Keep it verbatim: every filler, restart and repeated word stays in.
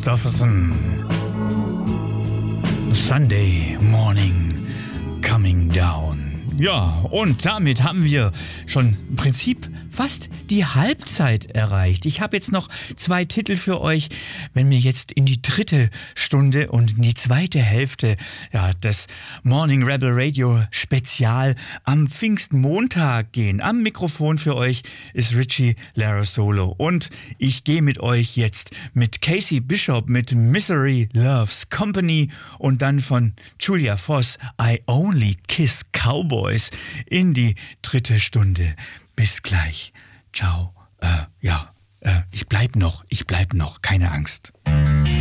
Kristofferson. Sunday Morning Coming Down. Ja, und damit haben wir schon im Prinzip fast die Halbzeit erreicht. Ich habe jetzt noch zwei Titel für euch. Wenn wir jetzt in die dritte Stunde und in die zweite Hälfte ja, des Morning Rebel Radio Spezial am Pfingstmontag gehen. Am Mikrofon für euch ist Richie Larosolo. Und ich gehe mit euch jetzt mit Casey Bishop mit Misery Loves Company und dann von Julia Voss I Only Kiss Cowboys in die dritte Stunde. Bis gleich. Ciao. Äh, ja, äh, ich bleib noch, ich bleib noch, keine Angst.